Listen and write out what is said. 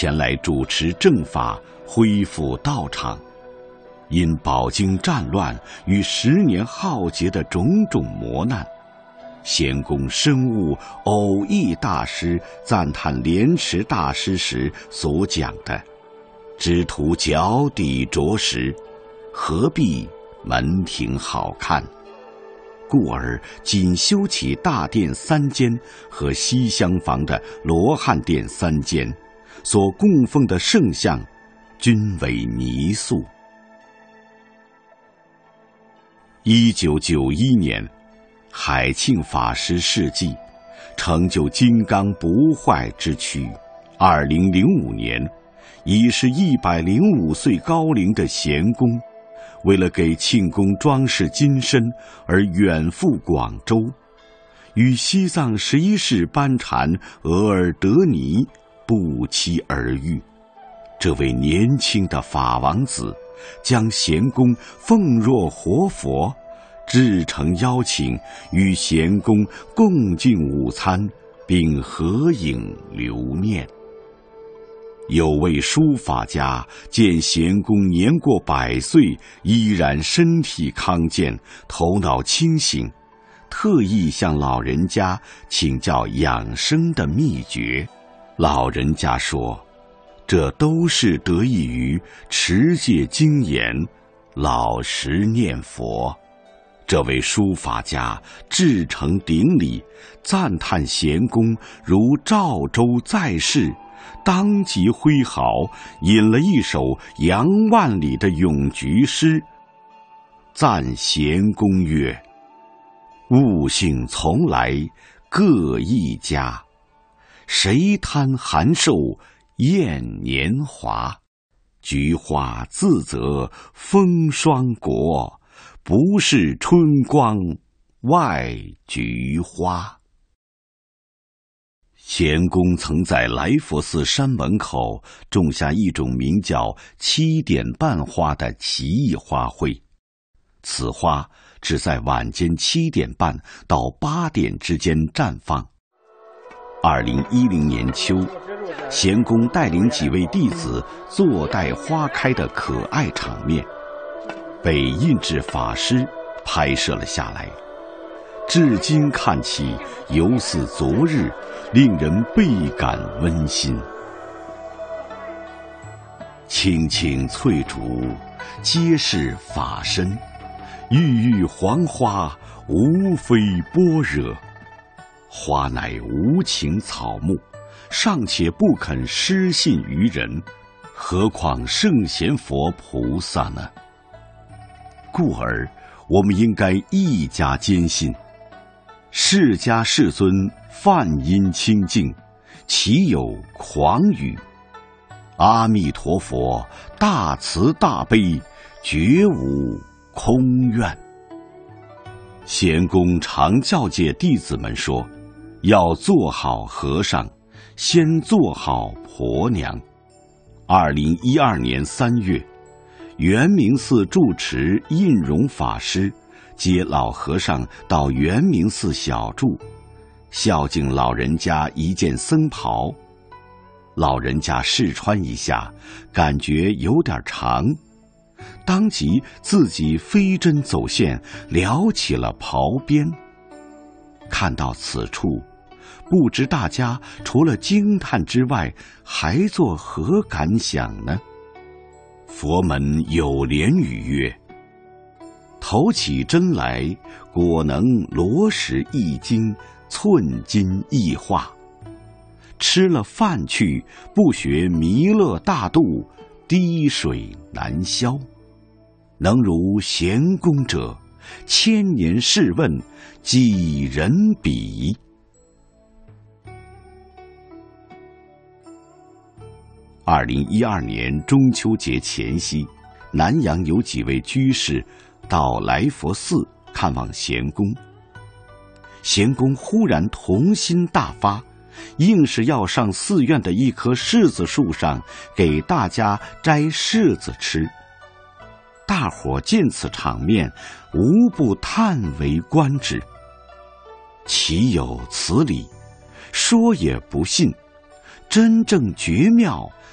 前来主持正法，恢复道场。因饱经战乱与10年浩劫的种种磨难，贤公深悟偶益大师赞叹莲池大师时所讲的“只图脚底着实，何必门庭好看”，故而仅修起大殿3间和西厢房的罗汉殿3间，所供奉的圣像均为泥塑。1991年，海庆法师事迹，成就金刚不坏之躯。2005年，已是105岁高龄的贤公，为了给庆功装饰金身而远赴广州，与西藏11世班禅额尔德尼不期而遇。这位年轻的法王子将贤公奉若活佛，至诚邀请与贤公共进午餐，并合影留念。有位书法家见贤公年过100岁，依然身体康健，头脑清醒，特意向老人家请教养生的秘诀。老人家说，这都是得益于持戒精严，老实念佛。这位书法家至诚顶礼，赞叹贤公如赵州在世，当即挥毫引了一首杨万里的咏菊诗，赞贤公曰：“悟性从来各一家，谁贪寒瘦厌年华？菊花自责风霜国，不是春光外菊花。”贤公曾在来佛寺山门口种下一种名叫7点半花的奇异花卉，此花只在晚间7点半到8点之间绽放。2010年秋，贤公带领几位弟子坐待花开的可爱场面，被印制法师拍摄了下来，至今看起犹似昨日，令人倍感温馨。青青翠竹，皆是法身，郁郁黄花，无非般若。花乃无情草木，尚且不肯失信于人，何况圣贤佛菩萨呢？故而我们应该一家坚信，释迦世尊梵音清净，岂有诳语？阿弥陀佛大慈大悲，绝无空愿。贤公常教诫弟子们说，要做好和尚，先做好婆娘。2012年3月，圆明寺住持印容法师接老和尚到圆明寺小住，孝敬老人家一件僧袍。老人家试穿一下，感觉有点长，当即自己飞针走线撩起了袍边。看到此处，不知大家除了惊叹之外，还作何感想呢？佛门有莲语曰：“头起针来，果能罗石一斤，寸金一化。吃了饭去，不学弥勒大度，滴水难消。能如贤公者，千年试问，几人比？”2012年中秋节前夕，南阳有几位居士到来佛寺看望贤公。贤公忽然童心大发，硬是要上寺院的一棵柿子树上给大家摘柿子吃。大伙见此场面，无不叹为观止。岂有此理？说也不信，真正绝妙